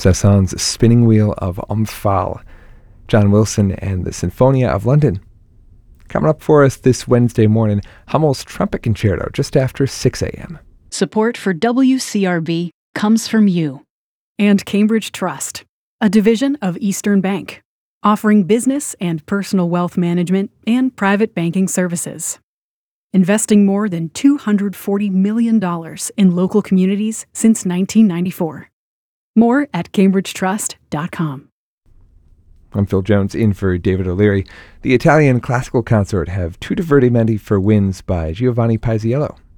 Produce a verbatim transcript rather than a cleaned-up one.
Saint-Saëns' Spinning Wheel of Omphale, John Wilson and the Sinfonia of London. Coming up for us this Wednesday morning, Hummel's Trumpet Concerto just after six a.m. Support for W C R B comes from you. And Cambridge Trust, a division of Eastern Bank, offering business and personal wealth management and private banking services. Investing more than two hundred forty million dollars in local communities since nineteen ninety-four. More at cambridge trust dot com. I'm Phil Jones, in for David O'Leary. The Italian Classical Consort have two divertimenti for winds by Giovanni Paisiello.